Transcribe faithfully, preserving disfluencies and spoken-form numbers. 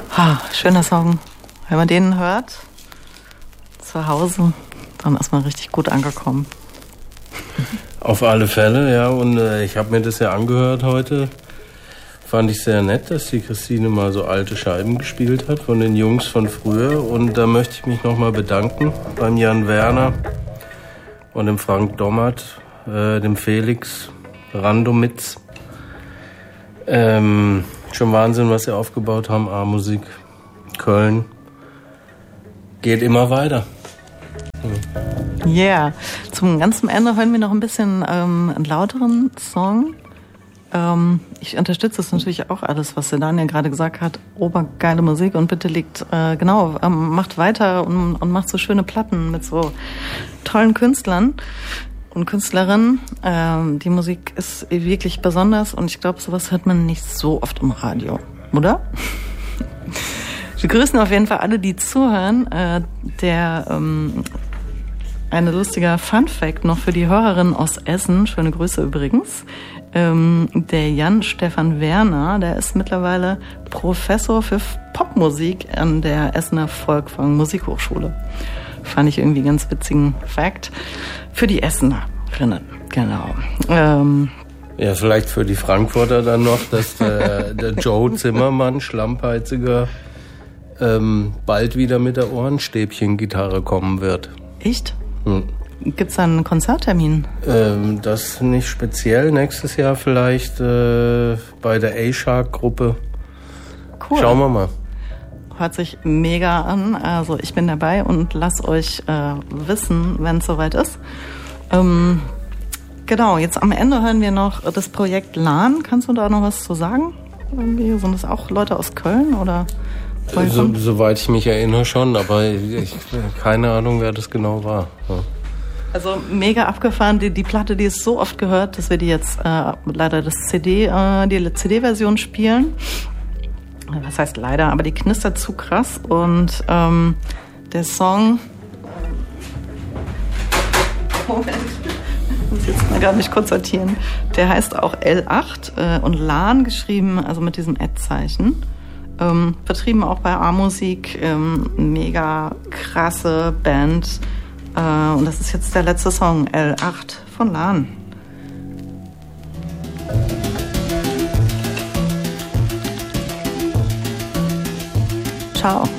Ha, schöner Song. Wenn man den hört, zu Hause, dann ist man richtig gut angekommen. Auf alle Fälle, ja. Und äh, ich habe mir das ja angehört heute. Fand ich sehr nett, dass die Christine mal so alte Scheiben gespielt hat von den Jungs von früher. Und da möchte ich mich nochmal bedanken beim Jan Werner und dem Frank Dommert, äh, dem Felix Randomitz. Ähm, schon Wahnsinn, was sie aufgebaut haben. A-Musik, Köln. Geht immer weiter. Ja, yeah. Zum ganzen Ende hören wir noch ein bisschen ähm, einen lauteren Song. Ähm, ich unterstütze es natürlich auch alles, was der Daniel gerade gesagt hat. Obergeile Musik und bitte liegt, äh, genau, ähm, macht weiter und, und macht so schöne Platten mit so tollen Künstlern und Künstlerinnen. Ähm, die Musik ist wirklich besonders und ich glaube, sowas hört man nicht so oft im Radio, oder? Wir grüßen auf jeden Fall alle, die zuhören. Äh, der ähm, eine lustiger Fun-Fact noch für die Hörerinnen aus Essen. Schöne Grüße übrigens. Ähm, der Jan Stefan Werner, der ist mittlerweile Professor für Popmusik an der Essener Volkwang Musikhochschule. Fand ich irgendwie ganz witzigen Fact. Für die Essenerinnen, genau. Ähm, ja, vielleicht für die Frankfurter dann noch, dass der, der Joe Zimmermann, Schlammpeiziger, ähm, bald wieder mit der Ohrenstäbchen-Gitarre kommen wird. Echt? Hm. Gibt's da einen Konzerttermin? Ähm, das nicht speziell. Nächstes Jahr vielleicht äh, bei der A-Shark-Gruppe. Cool. Schauen wir mal. Hört sich mega an. Also ich bin dabei und lasst euch äh, wissen, wenn es soweit ist. Ähm, genau, jetzt am Ende hören wir noch das Projekt LAN. Kannst du da noch was zu sagen? Irgendwie sind das auch Leute aus Köln oder? So, soweit ich mich erinnere schon, aber ich, keine Ahnung, wer das genau war. Ja. Also mega abgefahren, die, die Platte, die ist so oft gehört, dass wir die jetzt äh, leider das C D, äh, die C D-Version spielen. Was heißt leider, aber die knistert zu krass und ähm, der Song... Moment, ich muss jetzt mal gerade mich kurz sortieren. Der heißt auch L acht äh, und LAN geschrieben, also mit diesem Ad-Zeichen. Ähm, vertrieben auch bei A-Musik, ähm, mega krasse Band. Äh, und das ist jetzt der letzte Song, L acht von LAN. Ciao.